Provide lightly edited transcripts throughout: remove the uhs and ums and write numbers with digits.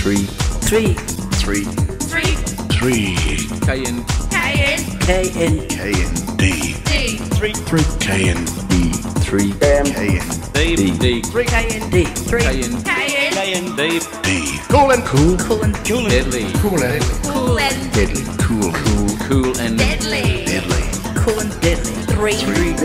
Three. Three. Three. Three. Three. KN. D. Three. KND. Three. KND. D. Three. KND. Three. KND. D. Cool and Deadly. Cool and deadly. Cool. Cool and deadly. Cool and deadly. Three.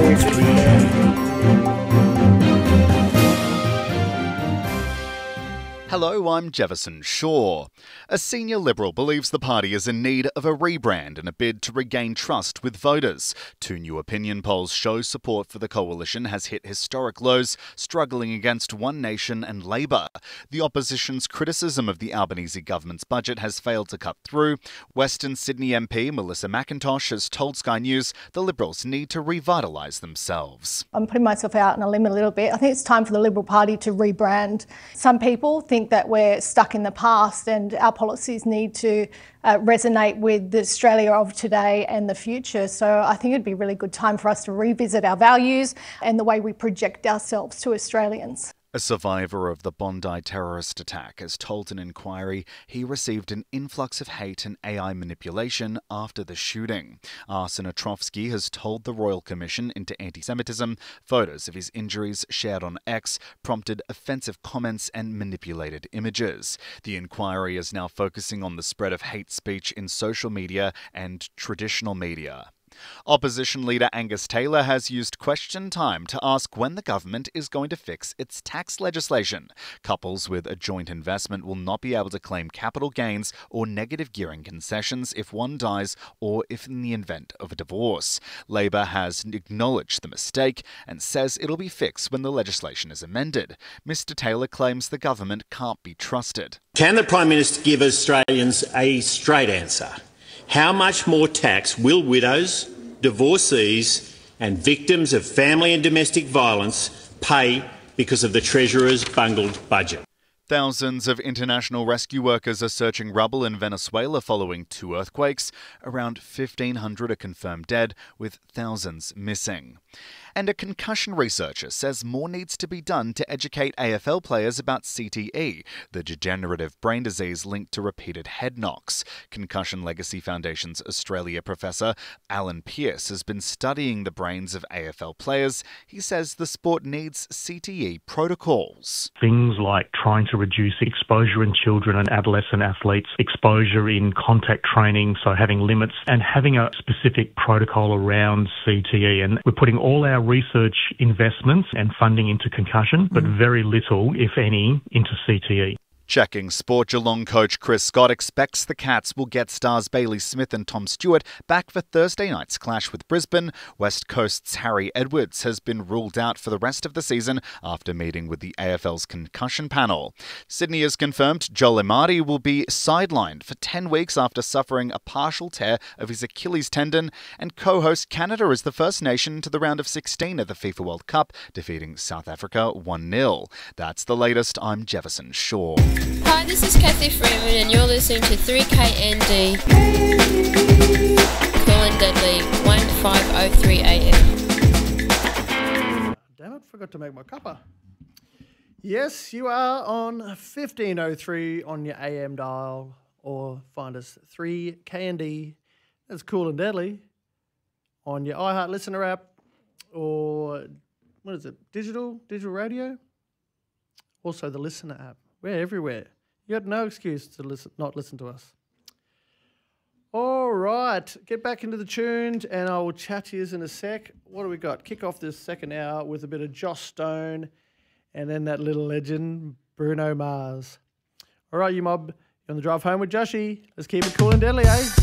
Hello, I'm Jefferson Shaw. A senior Liberal believes the party is in need of a rebrand in a bid to regain trust with voters. Two new opinion polls show support for the coalition has hit historic lows, struggling against One Nation and Labor. The opposition's criticism of the Albanese government's budget has failed to cut through. Western Sydney MP Melissa McIntosh has told Sky News the Liberals need to revitalise themselves. I'm putting myself out on a limb a little bit. I think it's time for the Liberal Party to rebrand. Some people think that we're stuck in the past and our policies need to resonate with the Australia of today and the future. So I think it'd be a really good time for us to revisit our values and the way we project ourselves to Australians. A survivor of the Bondi terrorist attack has told an inquiry he received an influx of hate and AI manipulation after the shooting. Arsen Otrovsky has told the Royal Commission into Anti-Semitism photos of his injuries shared on X prompted offensive comments and manipulated images. The inquiry is now focusing on the spread of hate speech in social media and traditional media. Opposition leader Angus Taylor has used question time to ask when the government is going to fix its tax legislation. Couples with a joint investment will not be able to claim capital gains or negative gearing concessions if one dies or if in the event of a divorce. Labor has acknowledged the mistake and says it'll be fixed when the legislation is amended. Mr Taylor claims the government can't be trusted. Can the Prime Minister give Australians a straight answer? How much more tax will widows, divorcees and victims of family and domestic violence pay because of the Treasurer's bungled budget? Thousands of international rescue workers are searching rubble in Venezuela following two earthquakes. Around 1,500 are confirmed dead, with thousands missing. And a concussion researcher says more needs to be done to educate AFL players about CTE, the degenerative brain disease linked to repeated head knocks. Concussion Legacy Foundation's Australia professor Alan Pearce has been studying the brains of AFL players. He says the sport needs CTE protocols. Things like trying to reduce exposure in children and adolescent athletes, exposure in contact training, so having limits, and having a specific protocol around CTE. And we're putting all our research investments and funding into concussion, but very little, if any, into CTE. Checking sport, Geelong coach Chris Scott expects the Cats will get stars Bailey Smith and Tom Stewart back for Thursday night's clash with Brisbane. West Coast's Harry Edwards has been ruled out for the rest of the season after meeting with the AFL's concussion panel. Sydney has confirmed Joel Emadi will be sidelined for 10 weeks after suffering a partial tear of his Achilles tendon, and co-host Canada is the first nation to the round of 16 at the FIFA World Cup, defeating South Africa 1-0. That's the latest. I'm Jefferson Shaw. Hi, this is Kathy Freeman and you're listening to 3KND. Cool and Deadly, 1503 AM. Damn it, forgot to make my cuppa. Yes, you are on 1503 on your AM dial, or find us 3KND, that's Cool and Deadly, on your iHeart Listener app, or what is it, digital radio? Also the Listener app. We're everywhere. You got no excuse to not listen to us. All right, get back into the tunes and I will chat to you in a sec. What do we got? Kick off this second hour with a bit of Joss Stone and then that little legend, Bruno Mars. All right, you mob, you're on the drive home with Joshy. Let's keep it cool and deadly, eh?